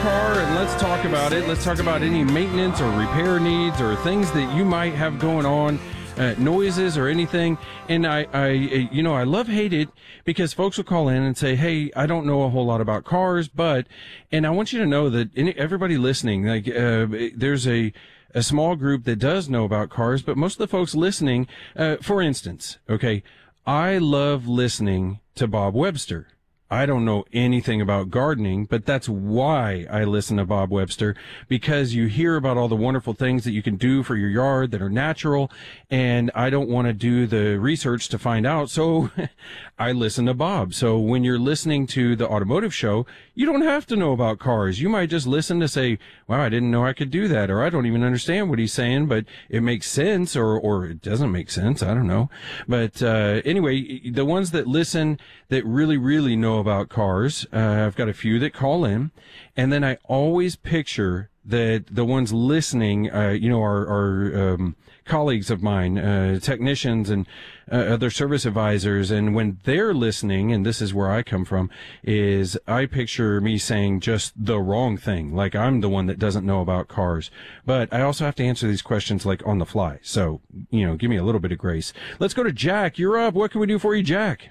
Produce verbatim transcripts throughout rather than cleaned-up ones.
car and let's talk about it. Let's talk about any maintenance or repair needs or things that you might have going on, uh, noises or anything. And I, I, you know, I love hate it because folks will call in and say, hey, I don't know a whole lot about cars, but, and I want you to know that any, everybody listening, like, uh, there's a, a small group that does know about cars, but most of the folks listening, uh, for instance, okay, I love listening to Bob Webster. I don't know anything about gardening, but that's why I listen to Bob Webster, because you hear about all the wonderful things that you can do for your yard that are natural, and I don't want to do the research to find out, so I listen to Bob. So when you're listening to the automotive show, you don't have to know about cars. You might just listen to say, wow, I didn't know I could do that, or I don't even understand what he's saying, but it makes sense, or, or it doesn't make sense. I don't know. But, uh, anyway, the ones that listen that really, really know about cars, uh, I've got a few that call in, and then I always picture that the ones listening, uh, you know, are, are, um, colleagues of mine, uh, technicians and uh, other service advisors. And when they're listening, and this is where I come from, is I picture me saying just the wrong thing. Like I'm the one that doesn't know about cars, but I also have to answer these questions like on the fly. So, you know, give me a little bit of grace. Let's go to Jack. You're up. What can we do for you, Jack?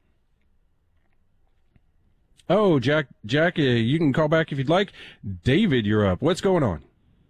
Oh, Jack, Jack, uh, you can call back if you'd like. David, you're up. What's going on?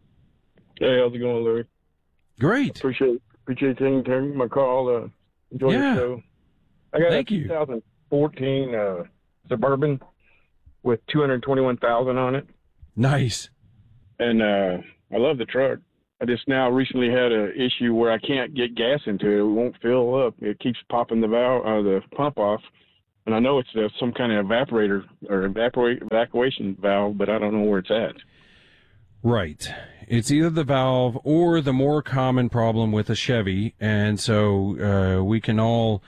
Hey, how's it going, Larry? Great. Appreciate appreciate taking taking my call. Uh, enjoy yeah. the show. I got Thank a you. twenty fourteen uh, Suburban with two hundred twenty-one thousand on it. Nice. And uh, I love the truck. I just now recently had an issue where I can't get gas into it. It won't fill up. It keeps popping the valve, uh, the pump off. And I know it's uh, some kind of evaporator or evaporate evacuation valve, but I don't know where it's at. Right. It's either the valve or the more common problem with a Chevy. And so, uh, we can all,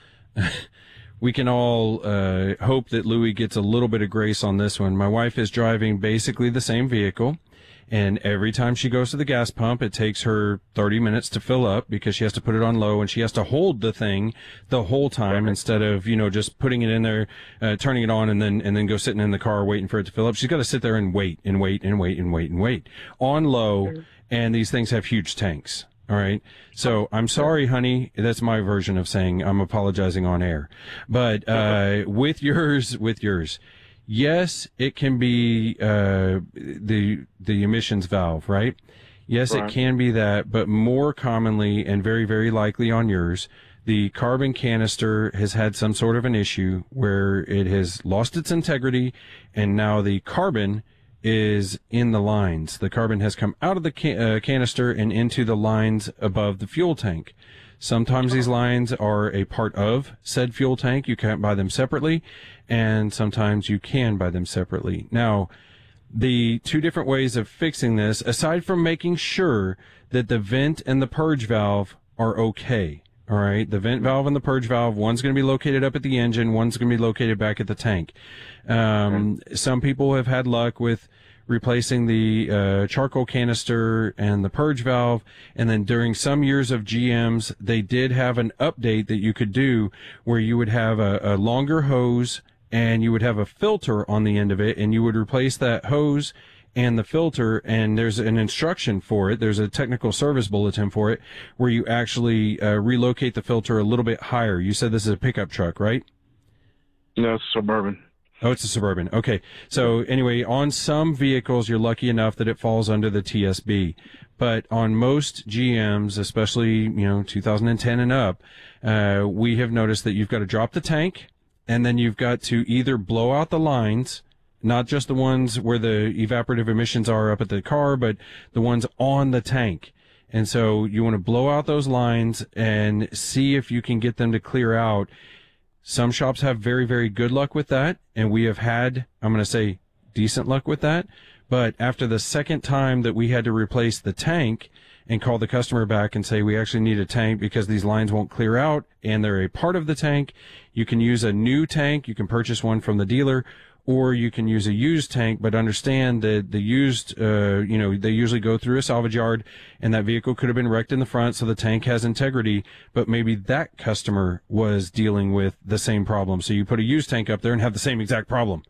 we can all, uh, hope that Louis gets a little bit of grace on this one. My wife is driving basically the same vehicle. And every time she goes to the gas pump, it takes her thirty minutes to fill up because she has to put it on low and she has to hold the thing the whole time okay. instead of, you know, just putting it in there, uh, turning it on and then, and then go sitting in the car waiting for it to fill up. She's got to sit there and wait and wait and wait and wait and wait on low. Sure. And these things have huge tanks. All right. So I'm sorry, honey. That's my version of saying I'm apologizing on air. But, uh, with yours, with yours. Yes, it can be uh the the emissions valve, right? Yes, right. It can be that, but more commonly and very, very likely on yours, the carbon canister has had some sort of an issue where it has lost its integrity, and now the carbon is in the lines. The carbon has come out of the can- uh, canister and into the lines above the fuel tank. Sometimes these lines are a part of said fuel tank. You can't buy them separately, and sometimes you can buy them separately. Now, the two different ways of fixing this, aside from making sure that the vent and the purge valve are okay, all right? The vent valve and the purge valve, one's going to be located up at the engine, one's going to be located back at the tank. Um, okay. Some people have had luck with replacing the uh, charcoal canister and the purge valve, and then during some years of G Ms, they did have an update that you could do where you would have a, a longer hose and you would have a filter on the end of it, and you would replace that hose and the filter, and there's an instruction for it. There's a technical service bulletin for it where you actually uh, relocate the filter a little bit higher. You said this is a pickup truck, right? No, it's Suburban. Oh, it's a Suburban. Okay. So anyway, on some vehicles, you're lucky enough that it falls under the T S B. But on most G Ms, especially, you know, two thousand ten and up, uh, we have noticed that you've got to drop the tank, and then you've got to either blow out the lines, not just the ones where the evaporative emissions are up at the car, but the ones on the tank. And so you want to blow out those lines and see if you can get them to clear out. Some shops have very, very good luck with that, and we have had, I'm going to say, decent luck with that. But after the second time that we had to replace the tank and call the customer back and say, we actually need a tank because these lines won't clear out and they're a part of the tank, you can use a new tank. You can purchase one from the dealer, or you can use a used tank, but understand that the used, uh, you know, they usually go through a salvage yard, and that vehicle could have been wrecked in the front, so the tank has integrity, but maybe that customer was dealing with the same problem. So you put a used tank up there and have the same exact problem.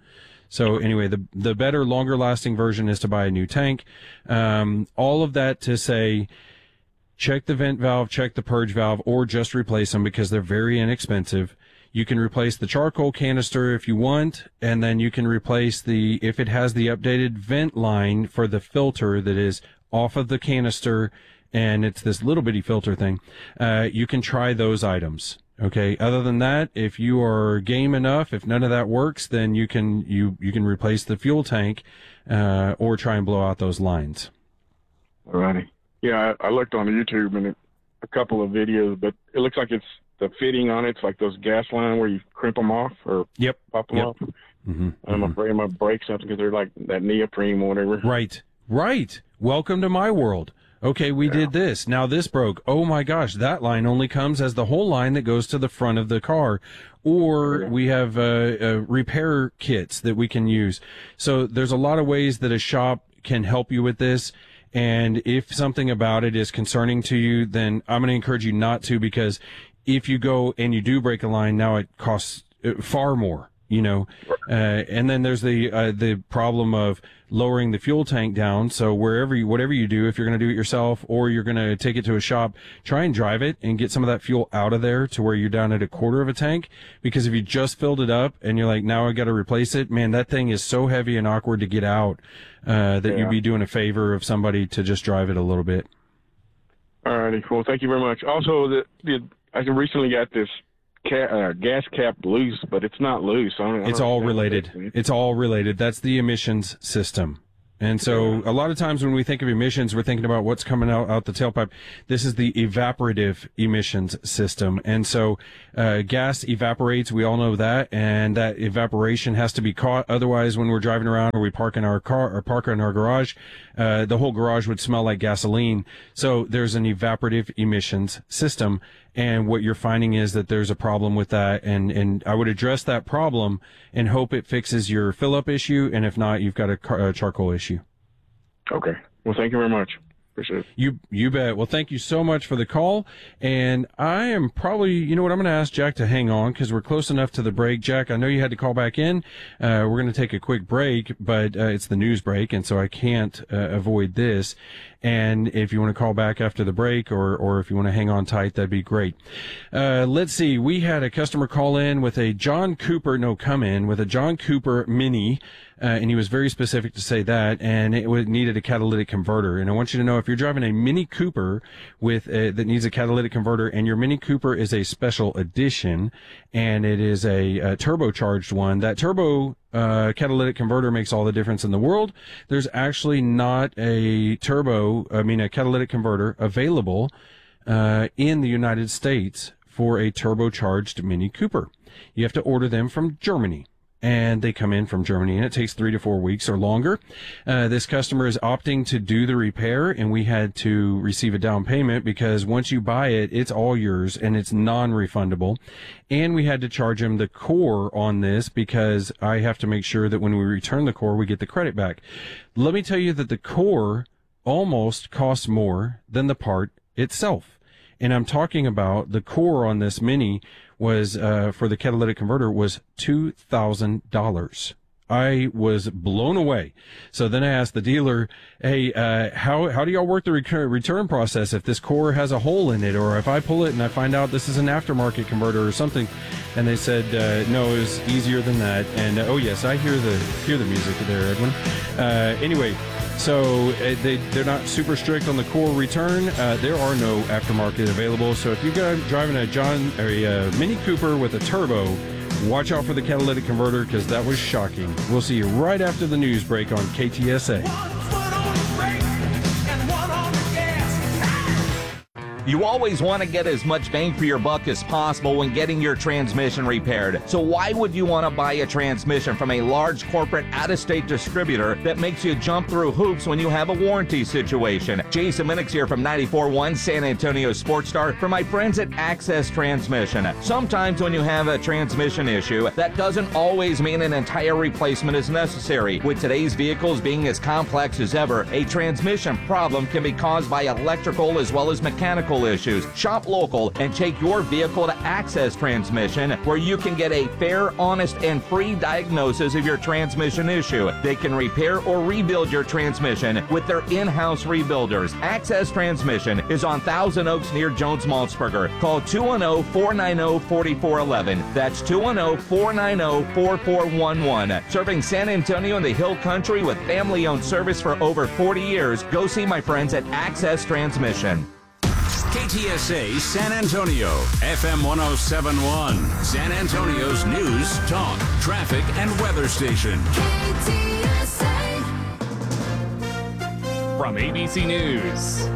So anyway, the the better, longer lasting version is to buy a new tank. Um, all of that to say, check the vent valve, check the purge valve, or just replace them because they're very inexpensive. You can replace the charcoal canister if you want, and then you can replace the, if it has the updated vent line for the filter that is off of the canister, and it's this little bitty filter thing, uh, you can try those items. Okay. Other than that, if you are game enough, if none of that works, then you can you you can replace the fuel tank, uh, or try and blow out those lines. Alrighty. Yeah, I, I looked on YouTube and it, a couple of videos, but it looks like it's the fitting on it's like those gas line where you crimp them off or yep. pop them yep. off. Mm-hmm. I'm mm-hmm. afraid I'm gonna break something because they're like that neoprene or whatever. Right. Right. Welcome to my world. Okay, we yeah. did this. Now this broke. Oh my gosh, that line only comes as the whole line that goes to the front of the car. Or yeah. we have uh, uh, repair kits that we can use. So there's a lot of ways that a shop can help you with this. And if something about it is concerning to you, then I'm going to encourage you not to, because if you go and you do break a line, now it costs far more. You know, uh, and then there's the uh, the problem of lowering the fuel tank down. So wherever you, whatever you do, if you're going to do it yourself or you're going to take it to a shop, try and drive it and get some of that fuel out of there to where you're down at a quarter of a tank. Because if you just filled it up and you're like, now I got to replace it, man, that thing is so heavy and awkward to get out uh, that yeah. you'd be doing a favor of somebody to just drive it a little bit. All righty, cool. Thank you very much. Also, the, the I recently got this. Ca- uh, gas cap loose, but it's not loose. I don't, I it's don't all related. It's all related. That's the emissions system. And so a lot of times when we think of emissions, we're thinking about what's coming out, out the tailpipe. This is the evaporative emissions system. And so uh, gas evaporates. We all know that. And that evaporation has to be caught. Otherwise, when we're driving around or we park in our car or park in our garage, uh, the whole garage would smell like gasoline. So there's an evaporative emissions system. And what you're finding is that there's a problem with that. And, and I would address that problem and hope it fixes your fill-up issue. And if not, you've got a, car, a charcoal issue. Okay. Well, thank you very much. Appreciate it. You, you bet. Well, thank you so much for the call. And I am probably, you know what, I'm going to ask Jack to hang on because we're close enough to the break. Jack, I know you had to call back in. Uh, we're going to take a quick break, but uh, it's the news break, and so I can't uh, avoid this. And if you want to call back after the break or, or if you want to hang on tight, that'd be great. Uh, let's see. We had a customer call in with a John Cooper, no, come in with a John Cooper Mini. Uh, and he was very specific to say that, and it would, needed a catalytic converter. And I want you to know, if you're driving a Mini Cooper with a, that needs a catalytic converter, and your Mini Cooper is a special edition, and it is a, a turbocharged one, that turbo uh, catalytic converter makes all the difference in the world. There's actually not a turbo, I mean a catalytic converter available uh, in the United States for a turbocharged Mini Cooper. You have to order them from Germany. And they come in from Germany, and it takes three to four weeks or longer. Uh, this customer is opting to do the repair, and we had to receive a down payment because once you buy it, it's all yours, and it's non-refundable. And we had to charge him the core on this because I have to make sure that when we return the core, we get the credit back. Let me tell you that the core almost costs more than the part itself. And I'm talking about the core on this Mini was, uh, for the catalytic converter was two thousand dollars. I was blown away. So then I asked the dealer, hey, uh, how, how do y'all work the recur- return process if this core has a hole in it, or if I pull it and I find out this is an aftermarket converter or something? And they said, uh, no, it was easier than that. And, uh, oh yes, I hear the, hear the music there, Edwin. Uh, anyway, so uh, they, they're not super strict on the core return. Uh, there are no aftermarket available. So if you're driving a John or a uh, Mini Cooper with a turbo, watch out for the catalytic converter because that was shocking. We'll see you right after the news break on K T S A. You always want to get as much bang for your buck as possible when getting your transmission repaired. So why would you want to buy a transmission from a large corporate out-of-state distributor that makes you jump through hoops when you have a warranty situation? Jason Minix here from ninety-four point one San Antonio Sports Star for my friends at Access Transmission. Sometimes when you have a transmission issue, that doesn't always mean an entire replacement is necessary. With today's vehicles being as complex as ever, a transmission problem can be caused by electrical as well as mechanical vehicle issues. Shop local and take your vehicle to Access Transmission, where you can get a fair, honest, and free diagnosis of your transmission issue. They can repair or rebuild your transmission with their in-house rebuilders. Access Transmission is on Thousand Oaks near Jones-Maltsberger. Call two one zero, four nine zero, four four one one. That's two one zero, four nine zero, four four one one. Serving San Antonio and the Hill Country with family-owned service for over forty years. Go see my friends at Access Transmission. K T S A San Antonio, F M one oh seven point one, San Antonio's news, talk, traffic, and weather station. K T S A. From A B C News,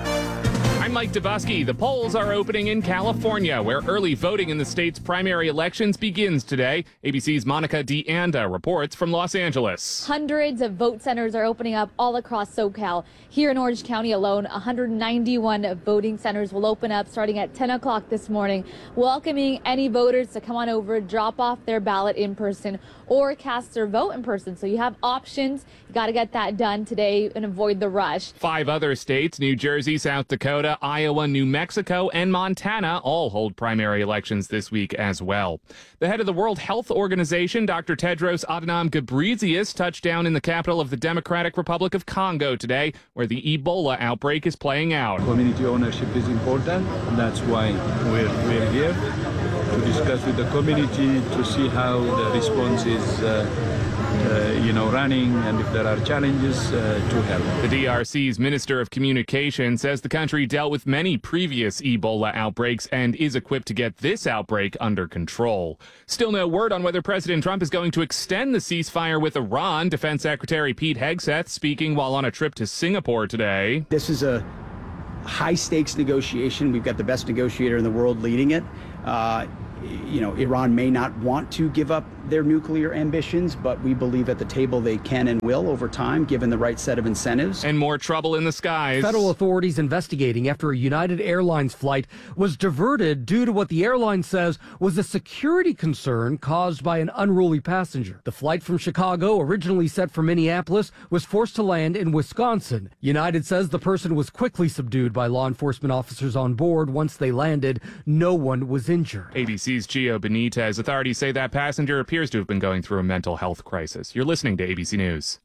I'm Mike Dubusky. The polls are opening in California, where early voting in the state's primary elections begins today. A B C's Monica DeAnda reports from Los Angeles. Hundreds of vote centers are opening up all across SoCal. Here in Orange County alone, one hundred ninety-one voting centers will open up starting at ten o'clock this morning, welcoming any voters to come on over, drop off their ballot in person, or cast their vote in person. So you have options. You got to get that done today and avoid the rush. Five other states, New Jersey, South Dakota, Iowa, New Mexico, and Montana, all hold primary elections this week as well. The head of the World Health Organization, Doctor Tedros Adhanom Ghebreyesus, touched down in the capital of the Democratic Republic of Congo today, where the Ebola outbreak is playing out. Community ownership is important, and that's why we're, we're here to discuss with the community to see how the response is uh, Uh, you know, running, and if there are challenges, uh, to help. The D R C's Minister of Communication says the country dealt with many previous Ebola outbreaks and is equipped to get this outbreak under control. Still no word on whether President Trump is going to extend the ceasefire with Iran. Defense Secretary Pete Hegseth speaking while on a trip to Singapore today. This is a high-stakes negotiation. We've got the best negotiator in the world leading it. Uh, You know, Iran may not want to give up their nuclear ambitions, but we believe at the table they can and will over time, given the right set of incentives. And more trouble in the skies. Federal authorities investigating after a United Airlines flight was diverted due to what the airline says was a security concern caused by an unruly passenger. The flight from Chicago, originally set for Minneapolis, was forced to land in Wisconsin. United says the person was quickly subdued by law enforcement officers on board. Once they landed, no one was injured. A B C's Gio Benitez. Authorities say that passenger appears to have been going through a mental health crisis. You're listening to A B C News.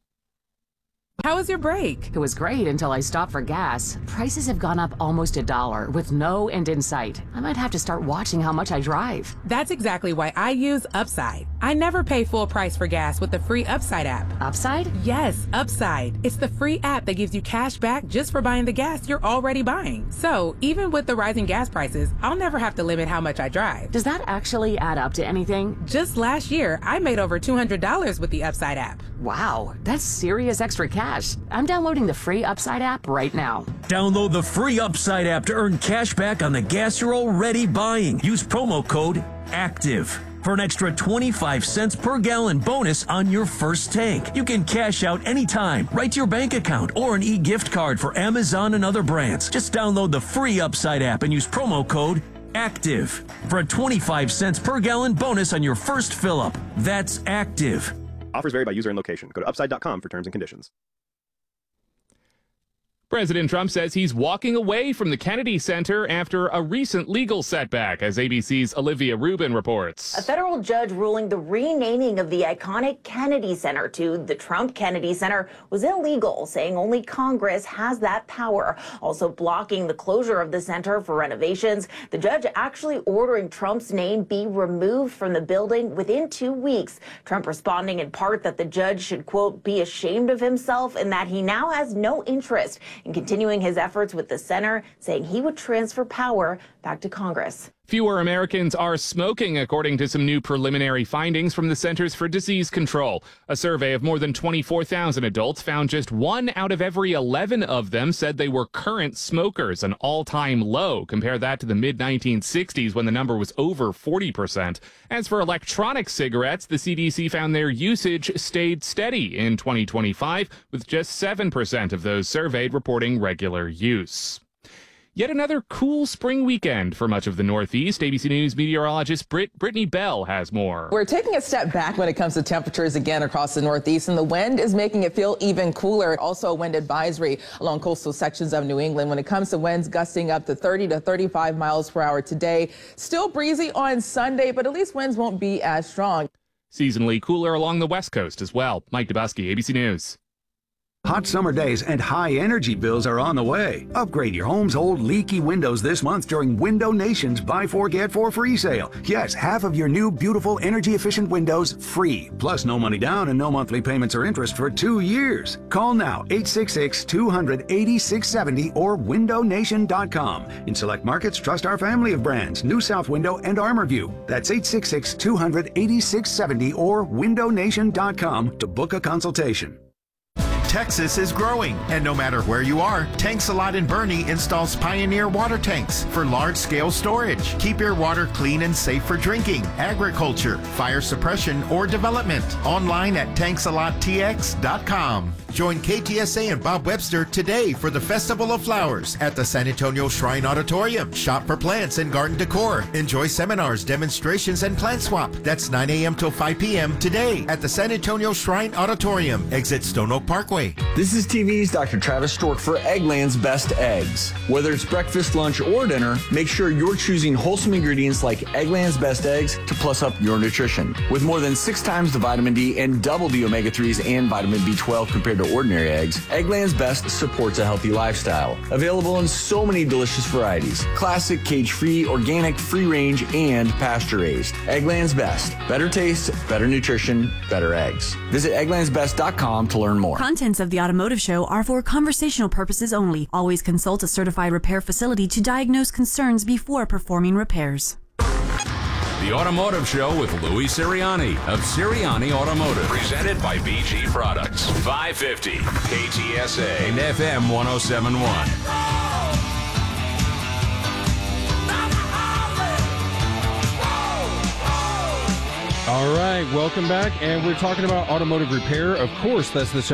How was your break? It was great until I stopped for gas. Prices have gone up almost a dollar with no end in sight. I might have to start watching how much I drive. That's exactly why I use Upside. I never pay full price for gas with the free Upside app. Upside? Yes, Upside. It's the free app that gives you cash back just for buying the gas you're already buying. So even with the rising gas prices, I'll never have to limit how much I drive. Does that actually add up to anything? Just last year, I made over two hundred dollars with the Upside app. Wow, that's serious extra cash. I'm downloading the free Upside app right now. Download the free Upside app to earn cash back on the gas you're already buying. Use promo code ACTIVE for an extra twenty-five cents per gallon bonus on your first tank. You can cash out anytime, right to your bank account, or an e-gift card for Amazon and other brands. Just download the free Upside app and use promo code ACTIVE for a twenty-five cents per gallon bonus on your first fill-up. That's ACTIVE. Offers vary by user and location. Go to upside dot com for terms and conditions. President Trump says he's walking away from the Kennedy Center after a recent legal setback, as A B C's Olivia Rubin reports. A federal judge ruling the renaming of the iconic Kennedy Center to the Trump Kennedy Center was illegal, saying only Congress has that power, also blocking the closure of the center for renovations. The judge actually ordering Trump's name be removed from the building within two weeks. Trump responding in part that the judge should, quote, be ashamed of himself and that he now has no interest in continuing his efforts with the center, saying he would transfer power back to Congress. Fewer Americans are smoking, according to some new preliminary findings from the Centers for Disease Control. A survey of more than twenty-four thousand adults found just one out of every eleven of them said they were current smokers, an all-time low. Compare that to the mid nineteen sixties when the number was over forty percent. As for electronic cigarettes, the C D C found their usage stayed steady in twenty twenty-five, with just seven percent of those surveyed reporting regular use. Yet another cool spring weekend for much of the Northeast. A B C News meteorologist Brit- Brittany Bell has more. We're taking a step back when it comes to temperatures again across the Northeast, and the wind is making it feel even cooler. Also, a wind advisory along coastal sections of New England when it comes to winds gusting up to thirty to thirty-five miles per hour today. Still breezy on Sunday, but at least winds won't be as strong. Seasonally cooler along the West Coast as well. Mike Dubusky, A B C News. Hot summer days and high energy bills are on the way. Upgrade your home's old leaky windows this month during Window Nation's Buy Four Get Four free sale. Yes, half of your new beautiful energy efficient windows free. Plus no money down and no monthly payments or interest for two years. Call now eight six six, two hundred, eighty-six seventy or window nation dot com. In select markets, trust our family of brands, New South Window and ArmorView. That's eight six six, two hundred, eighty-six seventy or window nation dot com to book a consultation. Texas is growing, and no matter where you are, Tanks a Lot in Bernie installs Pioneer water tanks for large-scale storage. Keep your water clean and safe for drinking, agriculture, fire suppression, or development. Online at tanks a lot t x dot com. Join K T S A and Bob Webster today for the Festival of Flowers at the San Antonio Shrine Auditorium. Shop for plants and garden decor. Enjoy seminars, demonstrations, and plant swap. That's nine a.m. till five p.m. today at the San Antonio Shrine Auditorium, exit Stone Oak Parkway. This is T V's Doctor Travis Stork for Eggland's Best Eggs. Whether it's breakfast, lunch, or dinner, make sure you're choosing wholesome ingredients like Eggland's Best Eggs to plus up your nutrition. With more than six times the vitamin D and double the omega threes and vitamin B twelve compared to ordinary eggs, Eggland's Best supports a healthy lifestyle. Available in so many delicious varieties. Classic, cage-free, organic, free-range, and pasture-raised. Eggland's Best. Better taste, better nutrition, better eggs. Visit egglands best dot com to learn more. Contents of the Automotive Show are for conversational purposes only. Always consult a certified repair facility to diagnose concerns before performing repairs. The Automotive Show with Louis Sirianni of Sirianni Automotive. Presented by B G Products. five fifty K T S A. And F M one oh seven point one. All right, welcome back. And we're talking about automotive repair. Of course, that's the